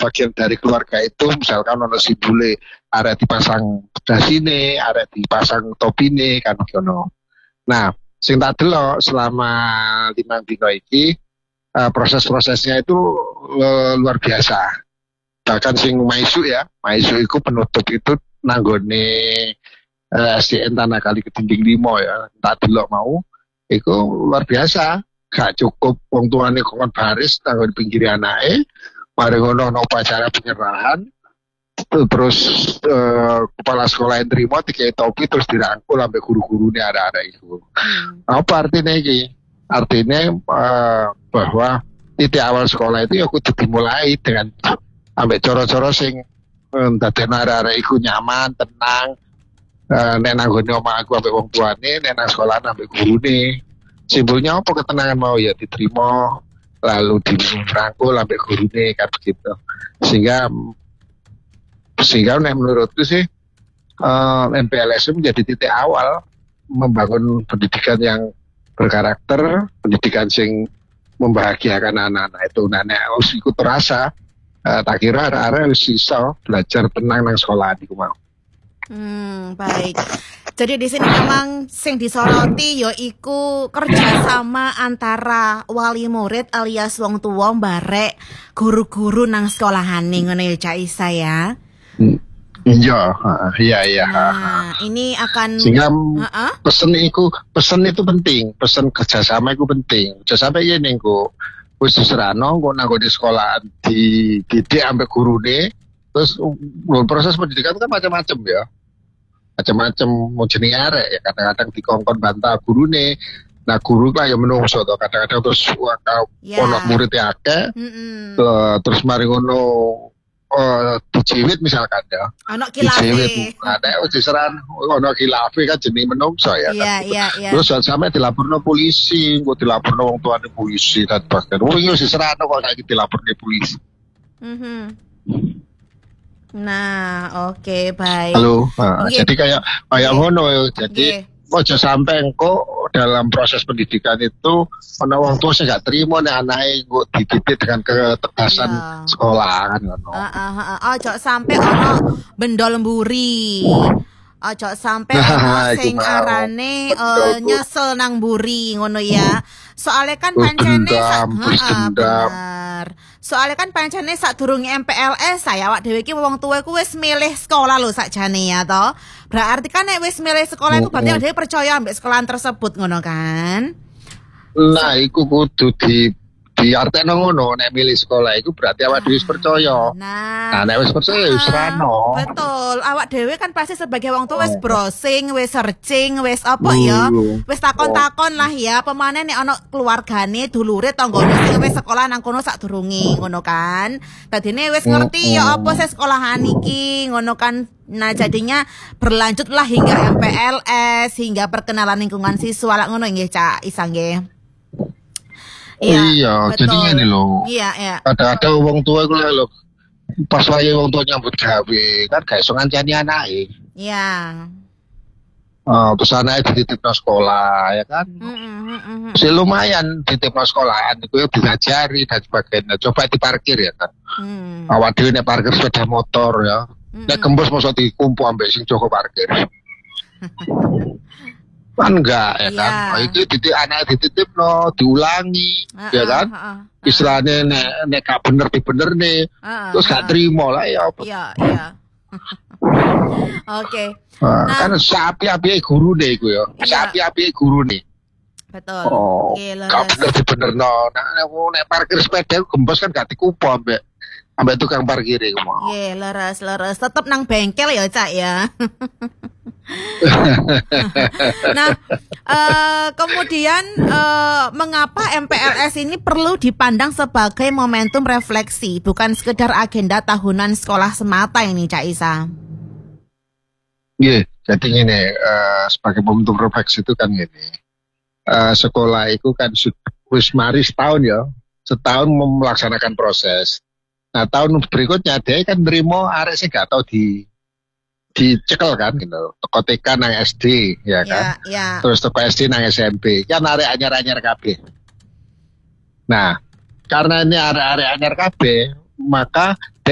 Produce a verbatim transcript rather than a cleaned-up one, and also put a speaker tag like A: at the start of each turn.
A: bagian dari keluarga itu misalkan ono si bule arek dipasang bedasine, arek dipasang topine kan ngono. Nah, sing tak delok selama lima dino iki uh, proses-prosesnya itu uh, luar biasa. Bahkan sing maisu ya, maisu itu penutup itu nanggone uh, S D N Tanah Kali Kedinding limo ya, tak delok mau, itu luar biasa. Gak cukup wong tuane kongkon baris nanggon pinggir anake, mari ngono ono upacara penyerahan, terus uh, kepala sekolah yang terima tiga topi terus dirangkul sampai guru-gurune ada-ada itu. Hmm. Apa artinya ini? Artinya uh, bahwa titik awal sekolah itu ya kudu dimulai dengan ambek coro-coro sing ndadekno arek-arek iku nyaman, tenang. Uh, nek nanggone omah aku ambek wong tuane, nek nang sekolah ambek gurune. Simbolnya apa ketenangan mau ya diterima, lalu dirangkul ambek gurune kan begitu. Sehingga sehingga menurutku sih uh, M P L S menjadi titik awal membangun pendidikan yang berkarakter, pendidikan sing membahagiakan anak-anak itu. Nah, nek ikut terasa, uh, tak kira arek-arek wis iso belajar tenang nang sekolah iku mau.
B: Hmm, baik. Jadi di sini memang sing disoroti yaiku kerjasama antara wali murid alias wong tua barek guru-guru nang sekolahane ngono ya Cak Isa ya.
A: Iya, iya iya.
B: Nah, ini akan
A: sehingga
B: uh-uh.
A: pesen itu pesen itu penting, pesen kerjasama itu penting. Kerjasama ini engko wis diserano engko nang di sekolah dididik ambek gurune. Terus proses pendidikan kan macam-macam ya. Macam-macam mau jenenge arek ya, kadang-kadang dikongkon bantah gurune. Nah, guru lah yang menungso to, kadang-kadang terus
B: yeah.
A: ono murid akeh.
B: Mm-hmm.
A: Terus mari ngono uh, dijiwit misalkan ya.
B: Ono kilafe.
A: Ada wis diseran ono kilafe kan jenenge menungso ya.
B: Iya,
A: kan.
B: iya, iya.
A: Terus sampai dilaporno polisi, kok dilaporno wong tuane polisi dan bahkan wong yo diseran kok saiki dilaporne polisi.
B: Mhm. Nah, oke, okay, baik.
A: Halo, nah,
B: okay.
A: jadi kayak kayak
B: okay.
A: ngono, jadi ojo sampai engko dalam proses pendidikan itu ana wong tua sing gak terima nek anake engko dididik dengan ketegasan yeah. sekolah kan ngono.
B: Heeh, heeh. Ojo sampai ono bendol mburi. Ojo sampai ono sing arane uh, nyesel nang mburi ngono ya. Soalnya kan pancene bener. Soalnya kan pancene sadurunge M P L S saya awak dhewe iki wong tuwa iku wis milih sekolah lho sakjane ya to. Berarti kan nek wis milih sekolah iku berarti awak dhewe percaya ambek sekolahan tersebut ngono kan.
A: Nah, iku kudu di di artekno ngono nek milih sekolah iku berarti awak dhewe wis percaya.
B: Nah,
A: nah nek wis percaya wis rano.
B: Betul, awak dhewe kan pasti sebagai wong tua wis browsing, wis searching, wis apa ya? Wis takon-takon lah ya, pemane nek ana keluargane, dulure, tanggane sing wis sekolah nang kono sadurunge ngono kan. Dadine wis ngerti ya apa sih sekolahan iki ngono kan. Nah, jadinya berlanjutlah hingga M P L S, hingga perkenalan lingkungan siswa lah ngono nggih Cak Isa nggih.
A: Iya, iya jadi ini loh.
B: Iya, iya.
A: Ada-ada wong tua iku lho. Pas wae wong tua nyambut gawe, kan gak iso ngancani anake.
B: Iya.
A: Oh, terus anake dititipno sekolah, ya kan? Heeh, heeh. Si lumayan dititipno sekolahan iku diajari dan sebagainya. Coba diparkir ya kan. Hmm. Awak dhewe nek parkir sepeda motor ya. Hmm. Nek kempes mosok dikumpu ambek sing joko parkir. Kan enggak ya kan, yeah. Itu titik anak dititip no, diulangi, uh, ya kan, uh, uh, uh, istilahnya nek nek gak bener di bener nih, uh, uh, terus gak terima lah ya.
B: Iya iya. Oke.
A: Nah, kan sapi api guru deh gue ya, sapi api guru nih.
B: Betul.
A: Oh, gak bener di bener no, nah nek parkir sepeda gembos kan gak dikupu ambek ambek tukang parkir itu mau.
B: Iya, leres leres, tetap nang bengkel ya Cak ya. Nah, uh, kemudian uh, mengapa M P L S ini perlu dipandang sebagai momentum refleksi, bukan sekedar agenda tahunan sekolah semata ini, Cak Isa?
A: Iya, yeah, jadi ini uh, sebagai momentum refleksi itu kan gini, uh, sekolah itu kan wis mari setahun ya, setahun melaksanakan proses. Nah tahun berikutnya dia kan nerimo arek sih gak tau di dicekel kan gitu. Toko T K nang S D ya kan.
B: Yeah, yeah.
A: Terus toko S D nang S M P. Kan arek anyar-anyar kabeh. Nah, karena ini arek-arek anyar kabeh, maka